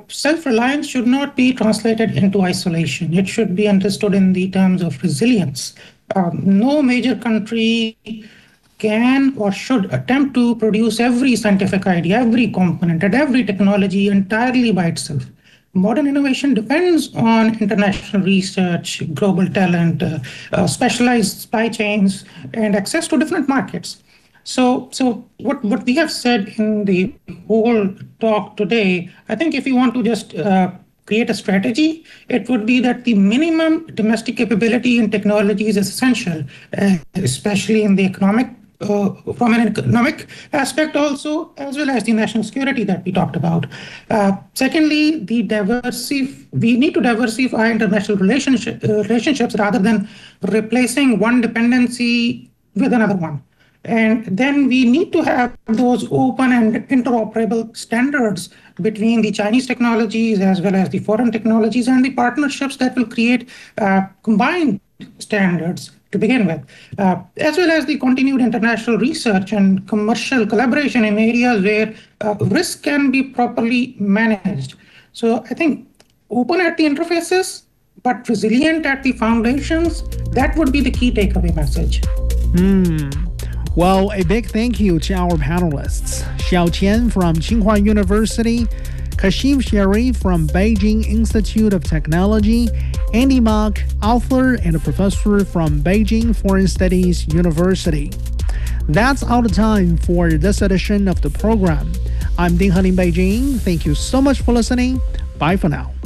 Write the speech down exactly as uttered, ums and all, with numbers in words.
self-reliance should not be translated into isolation. It should be understood in the terms of resilience. Um, no major country can or should attempt to produce every scientific idea, every component, and every technology entirely by itself. Modern innovation depends on international research, global talent, uh, uh, specialized supply chains, and access to different markets. So, so what, what we have said in the whole talk today, I think if you want to just uh, create a strategy, it would be that the minimum domestic capability in technology is essential, uh, especially in the economic uh, from an economic aspect also, as well as the national security that we talked about. Uh, secondly, the diversif- we need to diversify international relationship, uh, relationships rather than replacing one dependency with another one. And then we need to have those open and interoperable standards between the Chinese technologies as well as the foreign technologies, and the partnerships that will create uh, combined standards to begin with, uh, as well as the continued international research and commercial collaboration in areas where uh, risk can be properly managed. So I think open at the interfaces, but resilient at the foundations, that would be the key takeaway message. Hmm. Well, a big thank you to our panelists, Xiao Qian from Tsinghua University, Kashif Sherry from Beijing Institute of Technology, Andy Mok, author and professor from Beijing Foreign Studies University. That's all the time for this edition of the program. I'm Ding Han in Beijing. Thank you so much for listening. Bye for now.